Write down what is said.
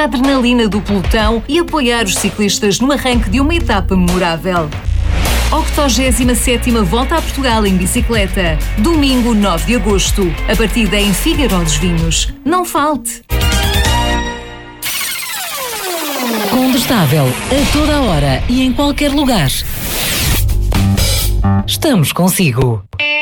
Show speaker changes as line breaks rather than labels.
adrenalina do pelotão e apoiar os ciclistas no arranque de uma etapa memorável. 87ª Volta a Portugal em bicicleta, domingo 9 de agosto, a partida em Figueiró dos Vinhos. Não falte!
Condestável, a toda a hora e em qualquer lugar. Estamos consigo.